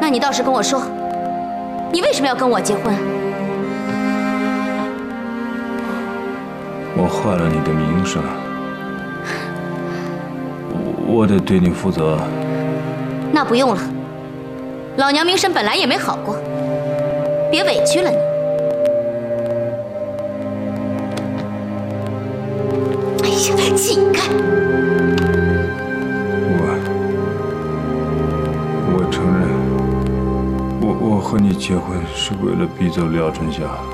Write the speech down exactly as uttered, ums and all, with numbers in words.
那你倒是跟我说，你为什么要跟我结婚？ 我坏了你的名声，我我得对你负责。 那不用了，老娘名声本来也没好过，别委屈了你。哎呀，乞丐！ 我我承认，我我和你结婚是为了逼走廖春霞。